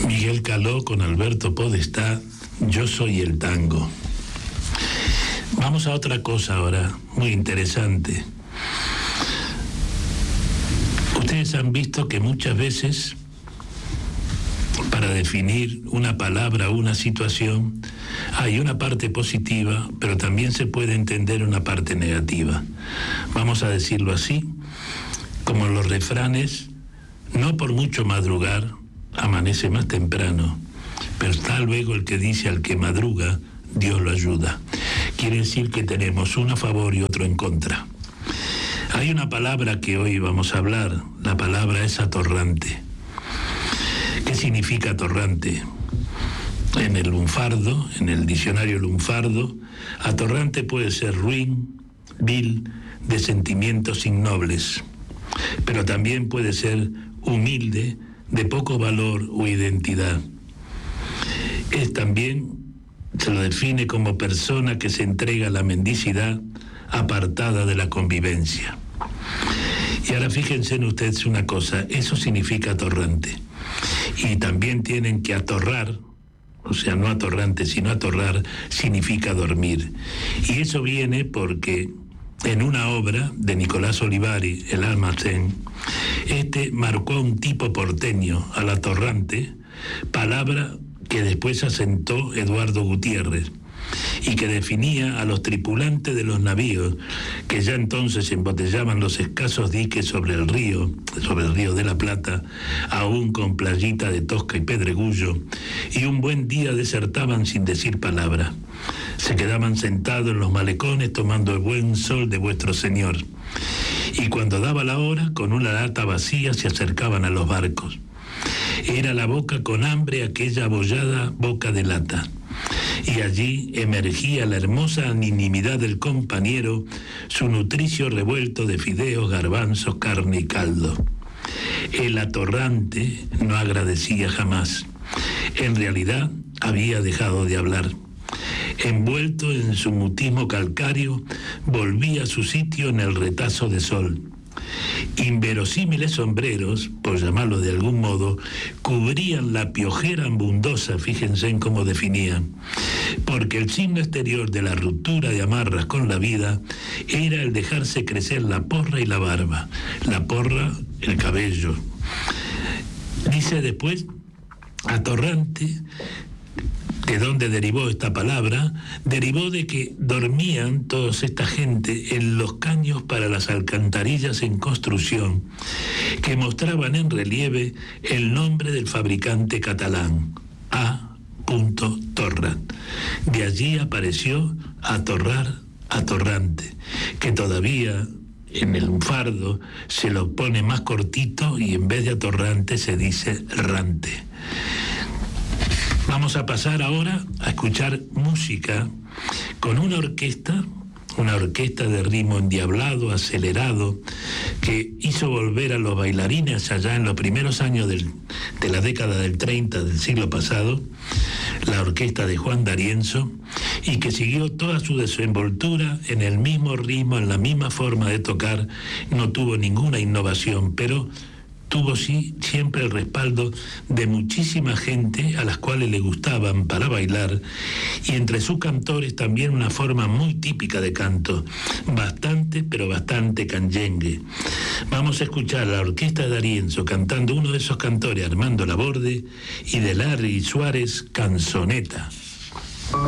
Miguel Caló con Alberto Podestá, Yo soy el tango. Vamos a otra cosa ahora, muy interesante. Ustedes han visto que muchas veces, para definir una palabra o una situación, hay una parte positiva, pero también se puede entender una parte negativa. Vamos a decirlo así, como los refranes: no por mucho madrugar, amanece más temprano, pero está luego el que dice al que madruga, Dios lo ayuda. Quiere decir que tenemos uno a favor y otro en contra. Hay una palabra que hoy vamos a hablar, la palabra es atorrante. ¿Qué significa atorrante? En el lunfardo, en el diccionario lunfardo, atorrante puede ser ruin, vil, de sentimientos innobles, pero también puede ser humilde, de poco valor o identidad. Es también, se lo define como persona que se entrega a la mendicidad, apartada de la convivencia. Y ahora fíjense en ustedes una cosa, eso significa atorrante. Y también tienen que atorrar, o sea, no atorrante, sino atorrar, significa dormir. Y eso viene porque en una obra de Nicolás Olivari, El Almacén, marcó a un tipo porteño, al atorrante, palabra que después asentó Eduardo Gutiérrez, y que definía a los tripulantes de los navíos que ya entonces embotellaban los escasos diques sobre el río de la Plata, aún con playita de tosca y pedregullo, y un buen día desertaban sin decir palabra. Se quedaban sentados en los malecones tomando el buen sol de vuestro Señor, y cuando daba la hora, con una lata vacía se acercaban a los barcos. Era la boca con hambre aquella abollada boca de lata, y allí emergía la hermosa anonimidad del compañero, su nutricio revuelto de fideos, garbanzos, carne y caldo. El atorrante no agradecía jamás. En realidad había dejado de hablar. Envuelto en su mutismo calcáreo, volvía a su sitio en el retazo de sol. Inverosímiles sombreros, por llamarlo de algún modo, cubrían la piojera abundosa, fíjense en cómo definían, porque el signo exterior de la ruptura de amarras con la vida era el dejarse crecer la porra y la barba. La porra, el cabello. Dice después, atorrante, ¿de dónde derivó esta palabra? Derivó de que dormían toda esta gente en los caños para las alcantarillas en construcción, que mostraban en relieve el nombre del fabricante catalán, A. Torrat. De allí apareció atorrar, atorrante, que todavía en el lunfardo se lo pone más cortito y en vez de atorrante se dice rante. Vamos a pasar ahora a escuchar música con una orquesta de ritmo endiablado, acelerado, que hizo volver a los bailarines allá en los primeros años de la década del 30 del siglo pasado, la orquesta de Juan D'Arienzo, y que siguió toda su desenvoltura en el mismo ritmo, en la misma forma de tocar. No tuvo ninguna innovación, pero tuvo sí siempre el respaldo de muchísima gente a las cuales le gustaban para bailar, y entre sus cantores también una forma muy típica de canto, pero bastante canyengue. Vamos a escuchar a la orquesta de D'Arienzo cantando uno de esos cantores, Armando Laborde, y de Larry Suárez, Canzoneta.